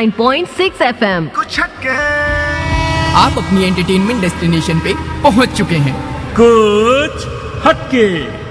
89.6 FM। कुछ हटके। आप अपनी एंटरटेनमेंट डेस्टिनेशन पे पहुंच चुके हैं। कुछ हटके।